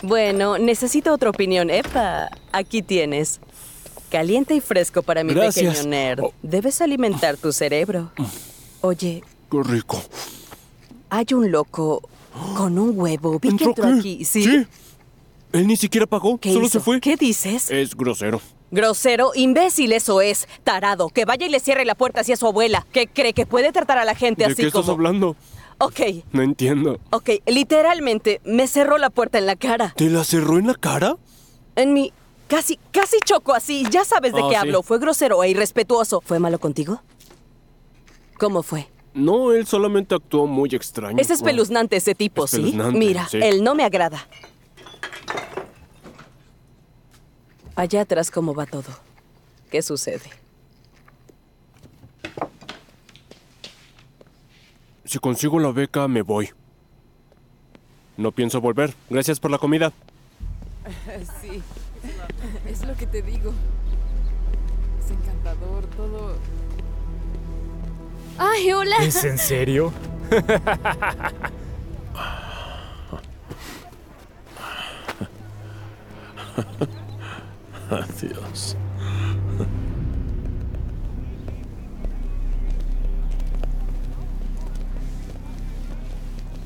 Bueno, necesito otra opinión. Epa, aquí tienes. Caliente y fresco para mi Gracias. pequeño nerd. Debes alimentar tu cerebro. Oye, Qué rico. hay un loco con un huevo. Vi que entró qué? aquí, ¿sí? Sí. Él ni siquiera pagó, ¿Qué solo hizo? se fue. ¿Qué dices? Es grosero. Grosero, imbécil, eso es. Tarado, que vaya y le cierre la puerta hacia su abuela. ¿Qué cree que puede tratar a la gente ¿De así qué estás como...? hablando? Ok, No entiendo. ok, literalmente me cerró la puerta en la cara. ¿Te la cerró en la cara? En mi... Casi choco así. Ya sabes de Ah, qué sí. hablo. Fue grosero e irrespetuoso. ¿Fue malo contigo? ¿Cómo fue? No, él solamente actuó muy extraño. Es espeluznante ese tipo, ¿sí? Espeluznante, Mira, sí. él no me agrada. Allá atrás, ¿cómo va todo? ¿Qué sucede? Si consigo la beca, me voy. No pienso volver. Gracias por la comida. Sí, es lo que te digo. Es encantador, todo... ¡Ay, hola! ¿Es en serio? Adiós.